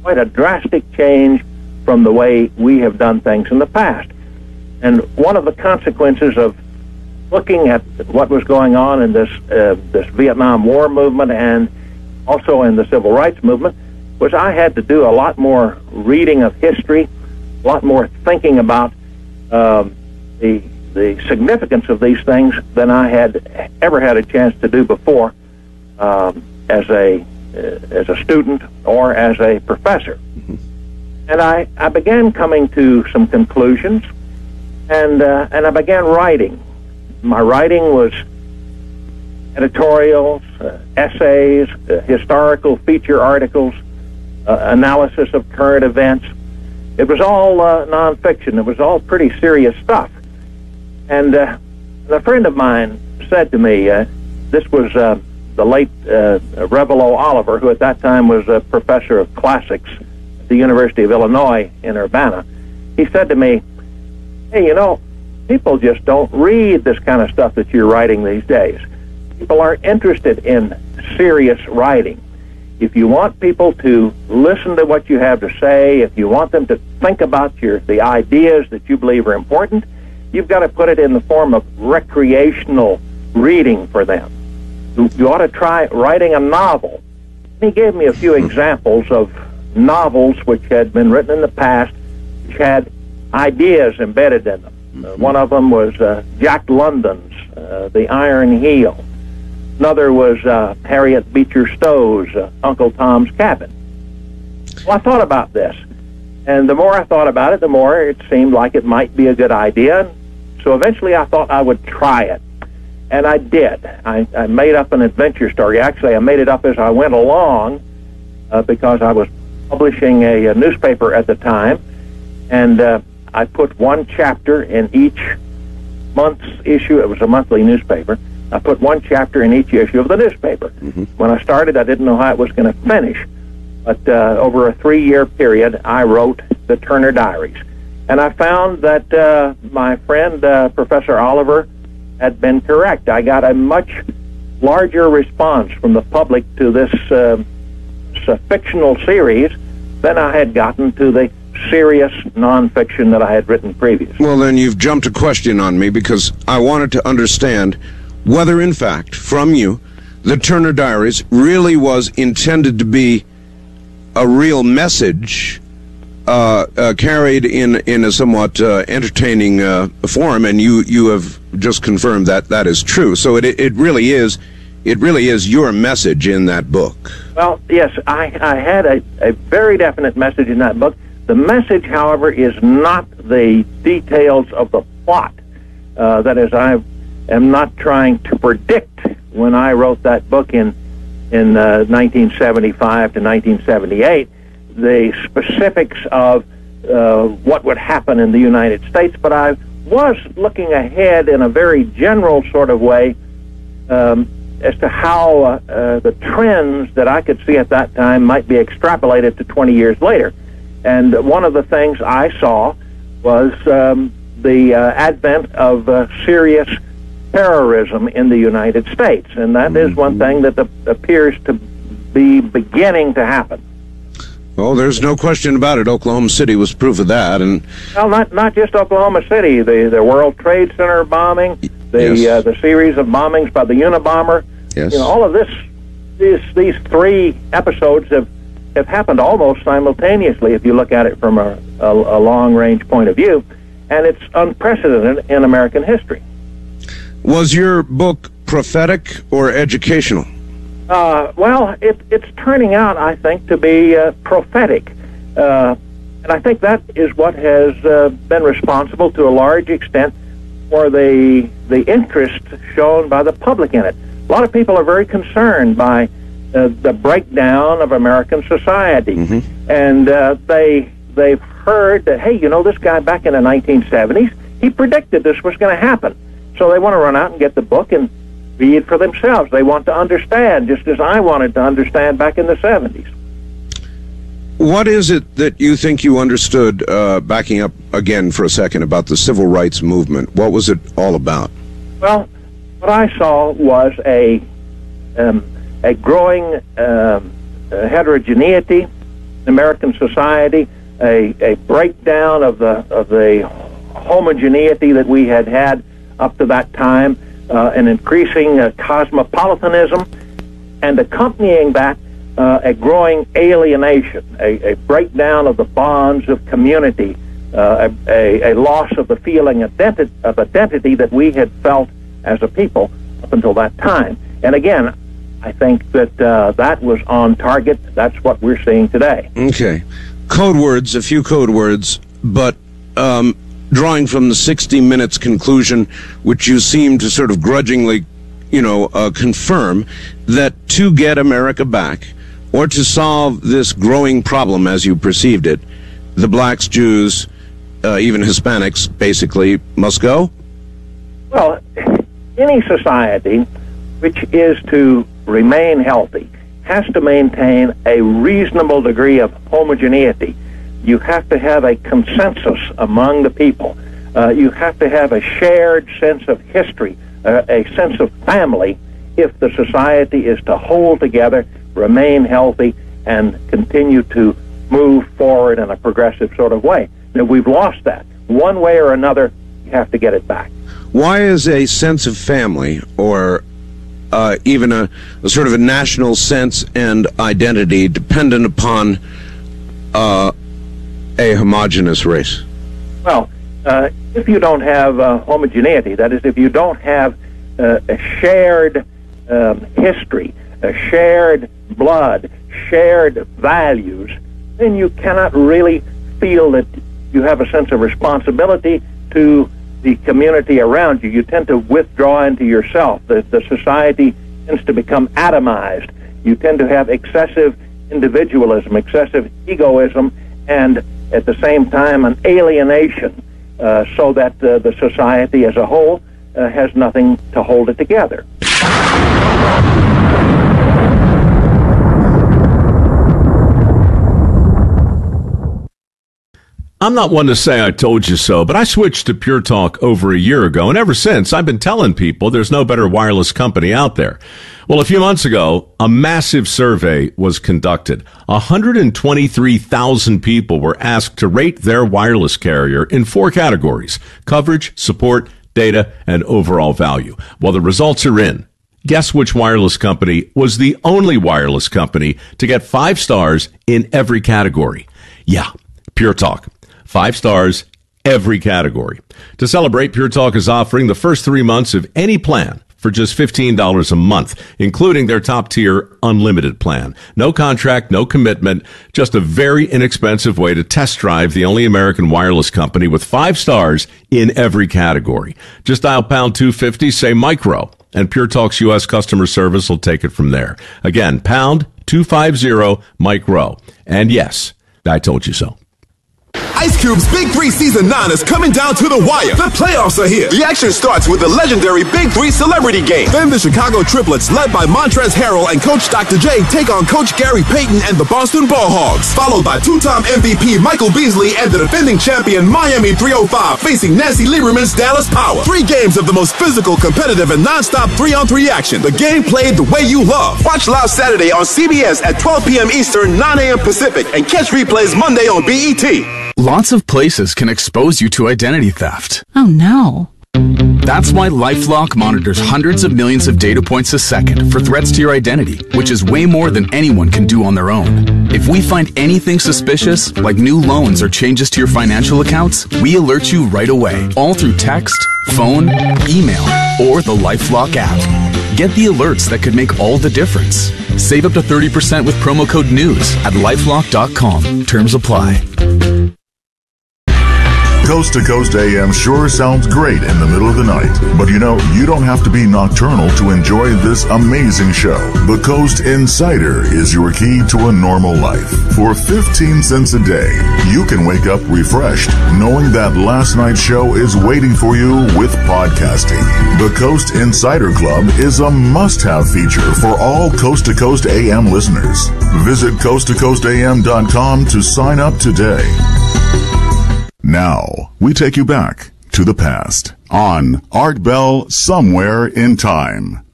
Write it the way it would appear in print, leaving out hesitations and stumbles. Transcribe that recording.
quite a drastic change from the way we have done things in the past. And one of the consequences of looking at what was going on in this Vietnam War movement and also in the Civil Rights movement was I had to do a lot more reading of history, a lot more thinking about the significance of these things than I had ever had a chance to do before as a student or as a professor. Mm-hmm. And I began coming to some conclusions, and I began writing. My writing was editorials, essays, historical feature articles, analysis of current events. It was all nonfiction. It was all pretty serious stuff. And a friend of mine said to me, this was the late Revelo Oliver, who at that time was a professor of classics at the University of Illinois in Urbana. He said to me, hey, you know, people just don't read this kind of stuff that you're writing these days. People are interested in serious writing. If you want people to listen to what you have to say, if you want them to think about the ideas that you believe are important, you've got to put it in the form of recreational reading for them. You ought to try writing a novel. He gave me a few examples of novels which had been written in the past, which had ideas embedded in them. One of them was Jack London's The Iron Heel. Another was Harriet Beecher Stowe's Uncle Tom's Cabin. Well, I thought about this, and the more I thought about it, the more it seemed like it might be a good idea. So eventually I thought I would try it, and I did. I made up an adventure story. Actually, I made it up as I went along because I was publishing a newspaper at the time, and I put one chapter in each month's issue. It was a monthly newspaper. I put one chapter in each issue of the newspaper. Mm-hmm. When I started, I didn't know how it was going to finish. But over a 3-year period, I wrote the Turner Diaries. And I found that my friend, Professor Oliver, had been correct. I got a much larger response from the public to this fictional series than I had gotten to the serious nonfiction that I had written previously. Well, then you've jumped a question on me, because I wanted to understand whether, in fact, from you, the Turner Diaries really was intended to be a real message carried in a somewhat entertaining form, and you have just confirmed that that is true. So it really is your message in that book. Well, yes, I had a very definite message in that book. The message, however, is not the details of the plot. That is, I am not trying to predict when I wrote that book in 1975 to 1978 the specifics of what would happen in the United States, but I was looking ahead in a very general sort of way as to how the trends that I could see at that time might be extrapolated to 20 years later. And one of the things I saw was the advent of serious terrorism in the United States, and that is one thing that appears to be beginning to happen. Oh, there's no question about it. Oklahoma City was proof of that, and well, not just Oklahoma City. The World Trade Center bombing, the series of bombings by the Unabomber. Yes. You know, all of these 3 episodes have happened almost simultaneously if you look at it from a long-range point of view, and it's unprecedented in American history. Was your book prophetic or educational? Well, it's turning out, I think, to be prophetic. And I think that is what has been responsible to a large extent for the interest shown by the public in it. A lot of people are very concerned by the breakdown of American society. Mm-hmm. And they've heard that, hey, you know, this guy back in the 1970s, he predicted this was going to happen. So they want to run out and get the book and read for themselves. They want to understand, just as I wanted to understand back in the 70s. What is it that you think you understood, backing up again for a second, about the civil rights movement? What was it all about? Well, what I saw was a growing heterogeneity American society, a breakdown of the homogeneity that we had up to that time, an increasing cosmopolitanism, and accompanying that a growing alienation, a breakdown of the bonds of community, a loss of the feeling of identity that we had felt as a people up until that time. And again, I think that that was on target. That's what we're seeing today. Okay. Code words, a few code words, but drawing from the 60 Minutes conclusion, which you seem to sort of grudgingly, confirm, that to get America back, or to solve this growing problem as you perceived it, the blacks, Jews, even Hispanics, basically, must go? Well, any society which is to remain healthy has to maintain a reasonable degree of homogeneity. You have to have a consensus among the people. You have to have a shared sense of history, a sense of family, if the society is to hold together, remain healthy, and continue to move forward in a progressive sort of way. Now, we've lost that. One way or another, you have to get it back. Why is a sense of family, or even a sort of a national sense and identity, dependent upon a homogeneous race? Well, if you don't have homogeneity, that is, if you don't have a shared history, a shared blood, shared values, then you cannot really feel that you have a sense of responsibility to the community around you. You tend to withdraw into yourself. The society tends to become atomized. You tend to have excessive individualism, excessive egoism, and at the same time an alienation, so that the society as a whole has nothing to hold it together. I'm not one to say I told you so, but I switched to Pure Talk over a year ago, and ever since, I've been telling people there's no better wireless company out there. Well, a few months ago, a massive survey was conducted. 123,000 people were asked to rate their wireless carrier in 4 categories: coverage, support, data, and overall value. Well, the results are in. Guess which wireless company was the only wireless company to get 5 stars in every category? Yeah, Pure Talk. 5 stars, every category. To celebrate, Pure Talk is offering the first 3 months of any plan for just $15 a month, including their top-tier unlimited plan. No contract, no commitment, just a very inexpensive way to test drive the only American wireless company with 5 stars in every category. Just dial pound 250, say micro, and Pure Talk's U.S. customer service will take it from there. Again, pound 250 micro. And yes, I told you so. Ice Cube's Big 3 Season 9 is coming down to the wire. The playoffs are here. The action starts with the legendary Big 3 Celebrity Game. Then the Chicago Triplets, led by Montrezl Harrell and Coach Dr. J, take on Coach Gary Payton and the Boston Ball Hogs. Followed by 2-time MVP Michael Beasley and the defending champion Miami 305 facing Nancy Lieberman's Dallas Power. 3 games of the most physical, competitive, and non-stop 3-on-3 action. The game played the way you love. Watch live Saturday on CBS at 12 p.m. Eastern, 9 a.m. Pacific, and catch replays Monday on BET. Lots of places can expose you to identity theft. Oh, no. That's why LifeLock monitors hundreds of millions of data points a second for threats to your identity, which is way more than anyone can do on their own. If we find anything suspicious, like new loans or changes to your financial accounts, we alert you right away, all through text, phone, email, or the LifeLock app. Get the alerts that could make all the difference. Save up to 30% with promo code NEWS at LifeLock.com. Terms apply. Coast to Coast AM sure sounds great in the middle of the night. But you know, you don't have to be nocturnal to enjoy this amazing show. The Coast Insider is your key to a normal life. For 15 cents a day, you can wake up refreshed, knowing that last night's show is waiting for you with podcasting. The Coast Insider Club is a must-have feature for all Coast to Coast AM listeners. Visit coasttocoastam.com to sign up today. Now, we take you back to the past on Art Bell Somewhere in Time.